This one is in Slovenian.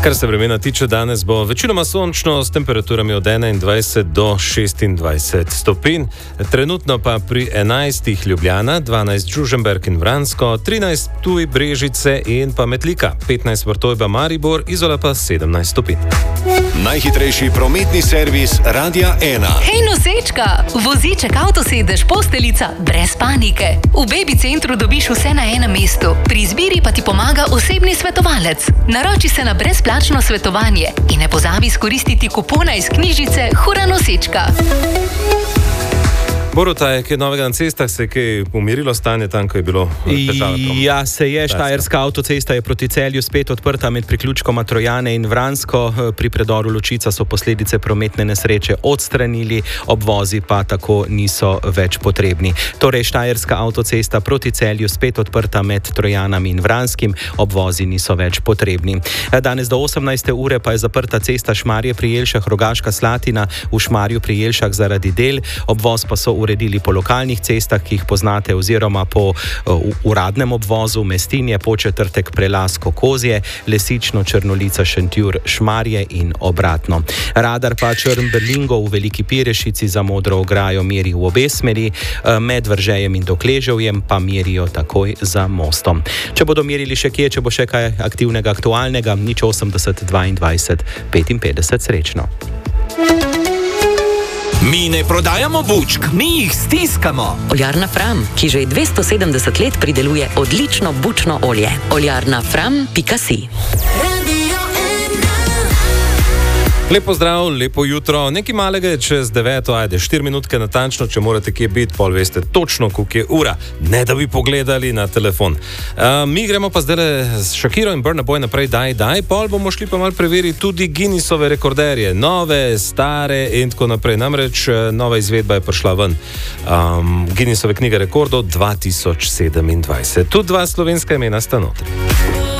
Kar se vremena tiče, danes bo večinoma sončno s temperaturami od 21 do 26 stopinj. Trenutno pa pri 11 Ljubljana, 12 Žužemberk in Vransko, 13 Ptuj, Brežice in pa Metlika, 15 Vrtojba, Maribor, Izola pa 17 stopinj. Najhitrejši prometni servis Radia 1. Hej nosečka, voziček, avtosedež, posteljica, brez panike. V Baby centru dobiš vse na enem mestu. Pri izbiri pa ti pomaga osebni svetovalec. Naroči se na brezplačno svetovanje in ne pozabi izkoristiti kupona iz knjižice Hura nosečka. Boruta, je kaj novega na cestah, se je kaj umirilo stanje tam, ko je bilo težave? Ja, se je. Štajerska avtocesta je proti Celju spet odprta med priključkoma Trojane in Vransko. Pri predoru Ločica so posledice prometne nesreče odstranili, obvozi pa tako niso več potrebni. Torej, štajerska avtocesta proti Celju spet odprta med Trojanami in Vranskim, obvozi niso več potrebni. Danes do 18. ure pa je zaprta cesta Šmarje pri Jelšah, Rogaška Slatina v Šmarju pri Jelšah zaradi del, obvoz pa so uredili po lokalnih cestah, ki jih poznate, oziroma po uradnem obvozu Mestinje, Početrtek, Prelasko, Kozje, Lesično, Črnolica, Šentjur, Šmarje in obratno. Radar pa Črn-Berlingo v Veliki Pirešici za Modro ograjo meri v obe smeri, med Vržejem in Dokleževjem pa merijo takoj za mostom. Če bodo merili še kje, če bo še kaj aktivnega, aktualnega, 080 22 55, srečno. Mi ne prodajamo bučk, mi jih stiskamo. Oljarna Fram, ki že 270 let prideluje odlično bučno olje. oljarnafram.si. Lepo zdrav, lepo jutro. Nekaj malega je čez 9, ajde 4 minutke natančno, če morate kje biti, pol veste točno, koliko je ura. Ne da bi pogledali na telefon. Mi gremo pa zdaj s Shakiro in Burna Boy naprej, daj, pol bomo šli pa malo preveriti tudi Guinnessove rekorderje, nove, stare in tako naprej. Namreč nova izvedba je prišla ven. Guinnessove knjige rekordov 2027. Tudi dva slovenska imena sta notri.